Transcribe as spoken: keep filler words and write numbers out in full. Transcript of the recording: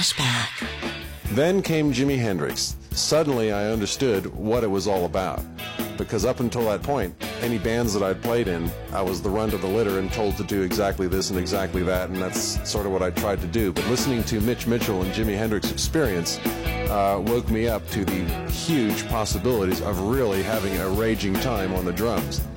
Flashback. Then came Jimi Hendrix. Suddenly I understood what it was all about. Because up until that point, any bands that I'd played in, I was the runt of the litter and told to do exactly this and exactly that, and that's sort of what I tried to do. But listening to Mitch Mitchell and Jimi Hendrix Experience uh, woke me up to the huge possibilities of really having a raging time on the drums.